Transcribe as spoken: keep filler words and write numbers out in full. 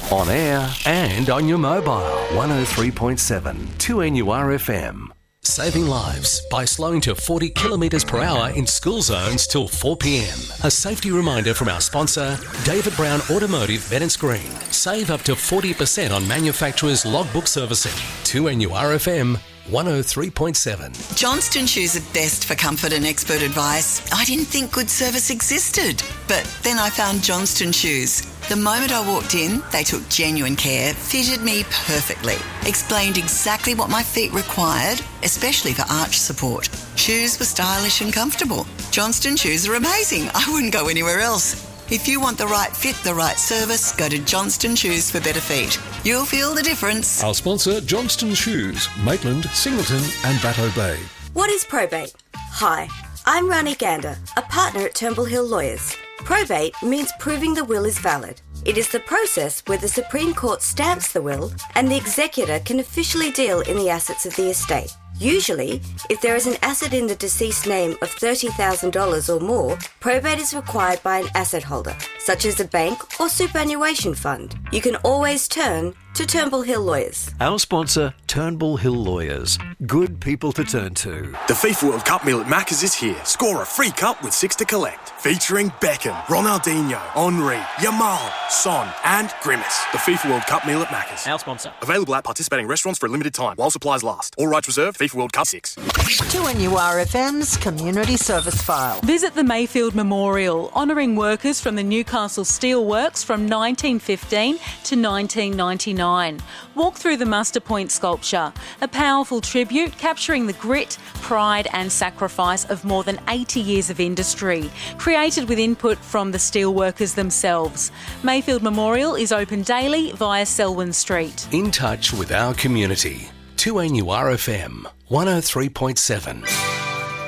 On air and on your mobile. one oh three point seven, two N U R F M. Saving lives by slowing to forty kilometres per hour in school zones till four p.m. A safety reminder from our sponsor, David Brown Automotive Bennetts Green. Save up to forty percent on manufacturers' logbook servicing. two N U R F M, one oh three point seven. Johnston Shoes are best for comfort and expert advice. I didn't think good service existed, but then I found Johnston Shoes. The moment I walked in, they took genuine care, fitted me perfectly, explained exactly what my feet required, especially for arch support. Shoes were stylish and comfortable. Johnston Shoes are amazing. I wouldn't go anywhere else. If you want the right fit, the right service, go to Johnston Shoes for better feet. You'll feel the difference. Our sponsor, Johnston Shoes, Maitland, Singleton and Batto Bay. What is probate? Hi, I'm Rani Gander, a partner at Turnbull Hill Lawyers. Probate means proving the will is valid. It is the process where the Supreme Court stamps the will and the executor can officially deal in the assets of the estate. Usually, if there is an asset in the deceased name of thirty thousand dollars or more, probate is required by an asset holder, such as a bank or superannuation fund. You can always turn to Turnbull Hill Lawyers. Our sponsor, Turnbull Hill Lawyers. Good people to turn to. The FIFA World Cup meal at Macca's is here. Score a free cup with six to collect. Featuring Beckham, Ronaldinho, Henry, Yamal, Son and Grimace. The FIFA World Cup meal at Macca's. Our sponsor. Available at participating restaurants for a limited time while supplies last. All rights reserved. FIFA World Cup six. two N U R F M's Community Service File. Visit the Mayfield Memorial, honouring workers from the Newcastle Steelworks from nineteen fifteen to nineteen ninety-nine. Walk through the Muster Point sculpture, a powerful tribute capturing the grit, pride and sacrifice of more than eighty years of industry, created with input from the steelworkers themselves. Mayfield Memorial is open daily via Selwyn Street. In touch with our community. two N U R F M, one oh three point seven.